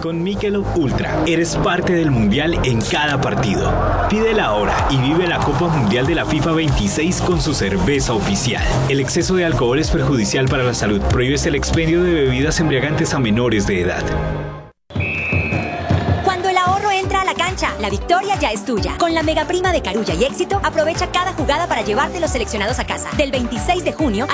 Con Michelob Ultra, eres parte del Mundial en cada partido. Pídela ahora y vive la Copa Mundial de la FIFA 26 con su cerveza oficial. El exceso de alcohol es perjudicial para la salud. Prohíbes el expendio de bebidas embriagantes a menores de edad. Cuando el ahorro entra a la cancha, la victoria ya es tuya. Con la mega prima de Carulla y Éxito, aprovecha cada jugada para llevarte los seleccionados a casa. Del 26 de junio al